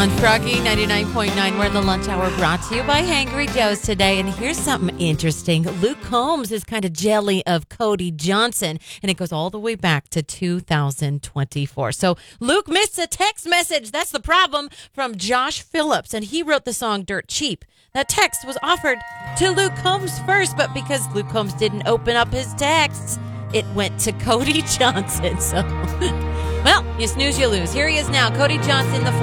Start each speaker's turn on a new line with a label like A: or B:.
A: On Froggy 99.9, we're in the lunch hour brought to you by Hangry Joe's today. And here's something interesting. Luke Combs is kind of jelly of Cody Johnson, and it goes all the way back to 2024. So Luke missed a text message. That's the problem from Josh Phillips, and he wrote the song Dirt Cheap. That text was offered to Luke Combs first, but because Luke Combs didn't open up his texts, it went to Cody Johnson. So, well, you snooze, you lose. Here he is now, Cody Johnson, the